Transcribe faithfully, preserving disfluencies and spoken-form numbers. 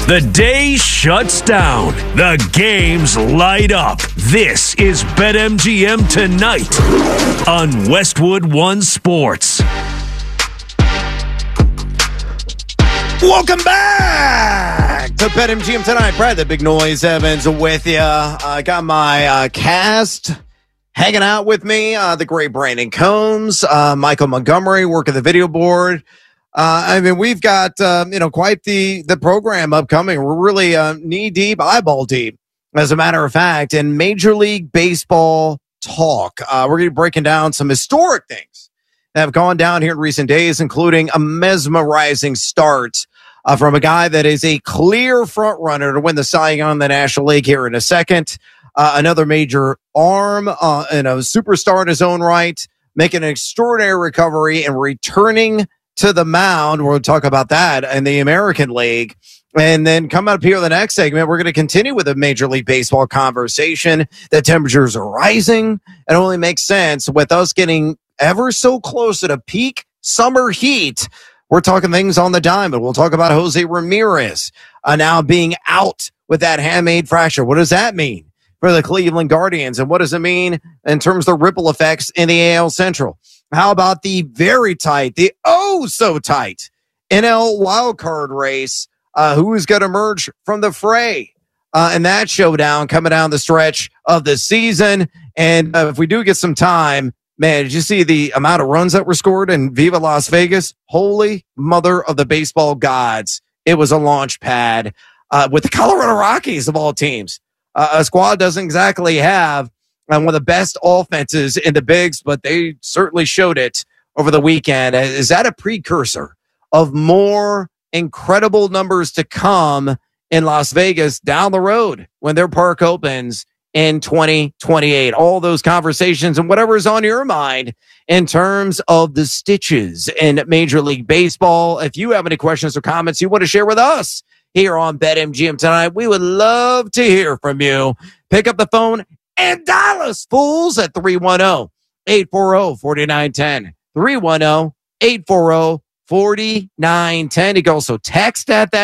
The day shuts down. The games light up. This is BetMGM Tonight on Westwood One Sports. Welcome back to BetMGM Tonight. Brad, the Big Noise Evans with you. I got my uh, cast hanging out with me. Uh, the great Brandon Combs, uh, Michael Montgomery working the video board. Uh, I mean, we've got, um, you know, quite the, the program upcoming. We're really uh, knee deep, eyeball deep, as a matter of fact, in Major League Baseball talk. Uh, we're going to be breaking down some historic things that have gone down here in recent days, including a mesmerizing start uh, from a guy that is a clear front runner to win the Cy Young in the National League here in a second. Uh, another major arm uh, and a superstar in his own right, making an extraordinary recovery and returning to the mound. We'll talk about that in the American League. And then come up here in the next segment, we're going to continue with a Major League Baseball conversation. The temperatures are rising. It only makes sense with us getting ever so close at a peak summer heat. We're talking things on the diamond. We'll talk about Jose Ramirez uh, now being out with that handmade fracture. What does that mean for the Cleveland Guardians? And what does it mean in terms of the ripple effects in the A L Central? How about the very tight, the oh so tight N L wildcard race? Uh, who is going to emerge from the fray uh, in that showdown coming down the stretch of the season? And uh, if we do get some time, man, did you see the amount of runs that were scored in Viva Las Vegas? Holy mother of the baseball gods. It was a launch pad uh, with the Colorado Rockies of all teams. Uh, a squad doesn't exactly have um, one of the best offenses in the bigs, but they certainly showed it over the weekend. Is that a precursor of more incredible numbers to come in Las Vegas down the road when their park opens in twenty twenty-eight? All those conversations and whatever is on your mind in terms of the stitches in Major League Baseball. If you have any questions or comments you want to share with us here on BetMGM Tonight, we would love to hear from you. Pick up the phone and dial us, fools, at three one zero, eight four zero, four nine one zero. three one zero, eight four zero, four nine one zero. You can also text at that